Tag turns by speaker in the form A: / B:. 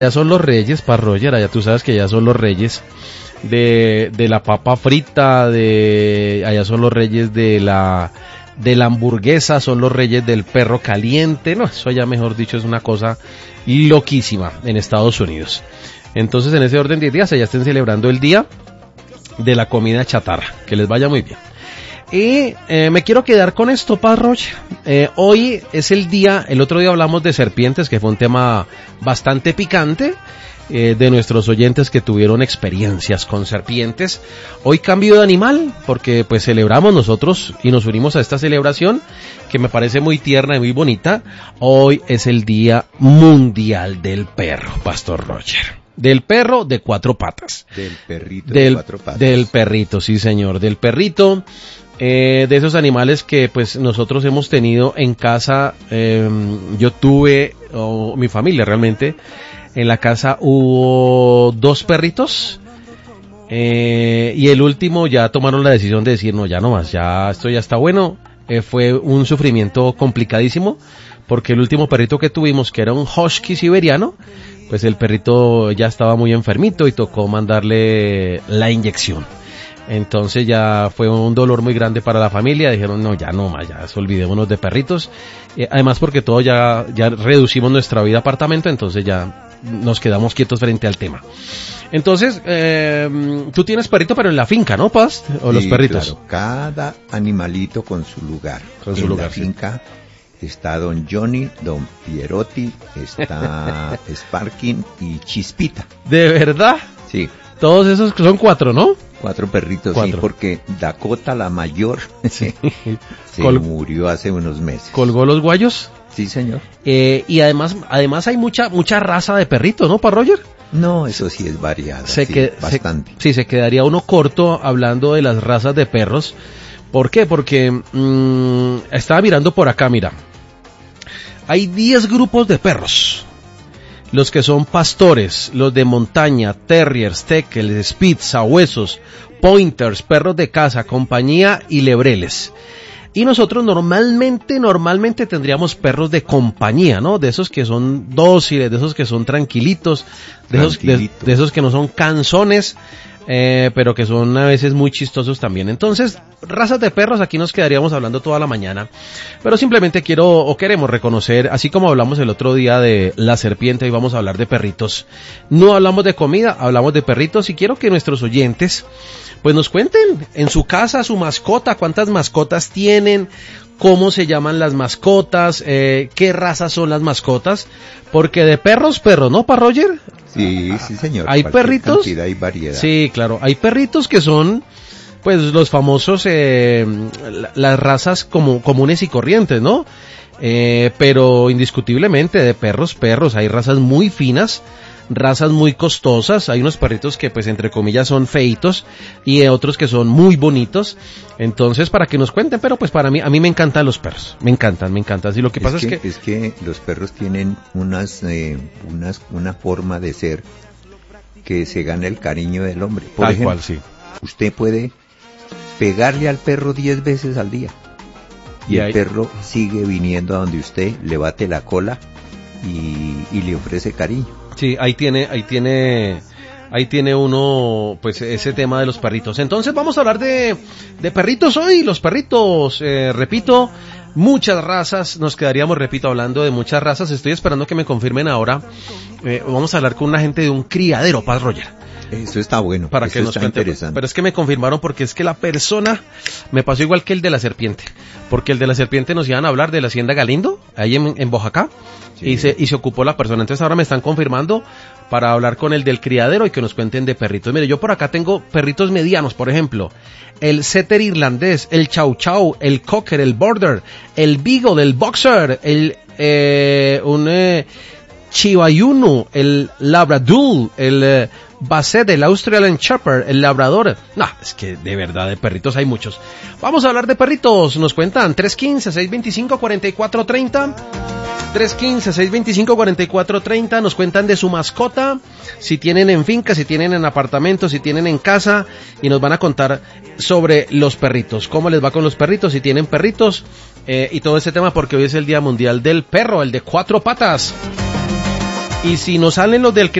A: Ya son los reyes, pa' Roger, allá tú sabes que ya son los reyes de la papa frita, allá son los reyes de la hamburguesa, son los reyes del perro caliente, no, eso ya mejor dicho es una cosa loquísima en Estados Unidos. Entonces en ese orden de días allá estén celebrando el día de la comida chatarra, que les vaya muy bien. Y me quiero quedar con esto, pa' Roger. Hoy es el día, el otro día hablamos de serpientes, que fue un tema bastante picante, de nuestros oyentes que tuvieron experiencias con serpientes. Hoy cambio de animal, porque pues celebramos nosotros y nos unimos a esta celebración, que me parece muy tierna y muy bonita. Hoy es el Día Mundial del Perro, Pastor Roger. Del perro de cuatro patas.
B: Del perrito de cuatro patas. Del
A: perrito, sí señor, del perrito. De esos animales que pues nosotros hemos tenido en casa. Yo tuve, mi familia realmente, en la casa hubo 2 perritos, y el último ya tomaron la decisión de decir no, ya no más, ya esto ya está bueno. Fue un sufrimiento complicadísimo, porque el último perrito que tuvimos, que era un husky siberiano, pues el perrito ya estaba muy enfermito y tocó mandarle la inyección. Entonces ya fue un dolor muy grande para la familia. Dijeron no, ya no más, ya olvidémonos de perritos. Además porque todos ya reducimos nuestra vida apartamento, entonces ya nos quedamos quietos frente al tema. Entonces, tú tienes perrito pero en la finca, ¿no, Paz? ¿O sí, los perritos?
B: Claro, cada animalito con su lugar.
A: Con su lugar,
B: la finca está Don Johnny, Don Pierotti, está Sparking y Chispita.
A: ¿De verdad?
B: Sí.
A: Todos esos son 4, ¿no?
B: 4 perritos, 4. Sí, porque Dakota, la mayor,
A: sí.
B: se murió hace unos meses.
A: ¿Colgó los guayos?
B: Sí, señor.
A: Y además hay mucha raza de perritos, ¿no, pa' Roger?
B: No, eso sí es variado, bastante.
A: Se quedaría uno corto hablando de las razas de perros. ¿Por qué? Porque estaba mirando por acá, mira. Hay 10 grupos de perros. Los que son pastores, los de montaña, terriers, teckels, spitz, sabuesos, pointers, perros de casa, compañía y lebreles. Y nosotros normalmente tendríamos perros de compañía, ¿no? De esos que son dóciles, de esos que son tranquilitos, de esos que no son cansones, pero que son a veces muy chistosos también. Entonces, razas de perros, aquí nos quedaríamos hablando toda la mañana, pero simplemente queremos reconocer, así como hablamos el otro día de la serpiente, hoy vamos a hablar de perritos. No hablamos de comida, hablamos de perritos, y quiero que nuestros oyentes pues nos cuenten en su casa su mascota, cuántas mascotas tienen, cómo se llaman las mascotas, qué razas son las mascotas, porque de perros, ¿no, pa' Roger?
B: Sí, sí señor.
A: Hay perritos,
B: cantidad y variedad.
A: Sí, claro, hay perritos que son pues los famosos, las razas comunes y corrientes, ¿no? Pero indiscutiblemente de perros, hay razas muy finas, razas muy costosas, hay unos perritos que pues entre comillas son feitos y otros que son muy bonitos. Entonces para que nos cuenten, pero pues a mí me encantan los perros, me encantan. Y lo que pasa es
B: que los perros tienen una forma de ser que se gana el cariño del hombre. Por ejemplo,
A: cual, sí.
B: Usted puede pegarle al perro 10 veces al día y el perro sigue viniendo a donde usted, le bate la cola y le ofrece cariño.
A: Sí, ahí tiene uno, pues, ese tema de los perritos. Entonces vamos a hablar de perritos hoy. Los perritos, repito, muchas razas. Nos quedaríamos, repito, hablando de muchas razas. Estoy esperando que me confirmen ahora. Vamos a hablar con una gente de un criadero, Paz Roger.
B: Eso está bueno.
A: Para que nos cuente. Pero es que me confirmaron porque es que la persona me pasó igual que el de la serpiente. Porque el de la serpiente nos iban a hablar de la hacienda Galindo, ahí en Boyacá. Sí. Y se ocupó la persona. Entonces ahora me están confirmando para hablar con el del criadero y que nos cuenten de perritos. Mire, yo por acá tengo perritos medianos, por ejemplo, el setter irlandés, el chow chow, el cocker, el border, el beagle, el boxer, un chihuahua, el labradoodle, el basset, el Australian Shepherd, el labrador. No, es que de verdad de perritos hay muchos. Vamos a hablar de perritos. Nos cuentan 315-625-4430. 315-625-4430, nos cuentan de su mascota, si tienen en finca, si tienen en apartamento, si tienen en casa, y nos van a contar sobre los perritos, cómo les va con los perritos, si tienen perritos, y todo ese tema, porque hoy es el Día Mundial del Perro, el de 4 patas. Y si nos salen los del